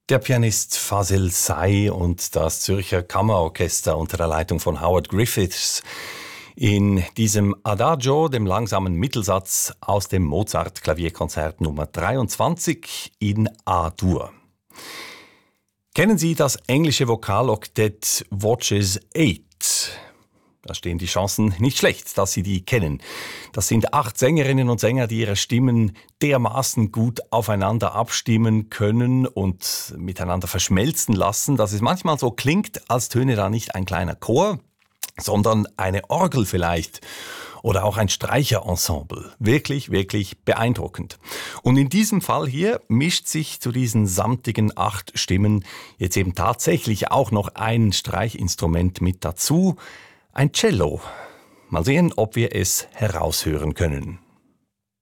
Der Pianist Fazil Say und das Zürcher Kammerorchester unter der Leitung von Howard Griffiths in diesem Adagio, dem langsamen Mittelsatz aus dem Mozart-Klavierkonzert Nummer 23 in A-Dur. Kennen Sie das englische Vokaloktett Voces 8? Da stehen die Chancen nicht schlecht, dass Sie die kennen. Das sind 8 Sängerinnen und Sänger, die ihre Stimmen dermaßen gut aufeinander abstimmen können und miteinander verschmelzen lassen, dass es manchmal so klingt, als töne da nicht ein kleiner Chor, sondern eine Orgel vielleicht oder auch ein Streicherensemble. Wirklich, wirklich beeindruckend. Und in diesem Fall hier mischt sich zu diesen samtigen 8 Stimmen jetzt eben tatsächlich auch noch ein Streichinstrument mit dazu. Ein Cello. Mal sehen, ob wir es heraushören können.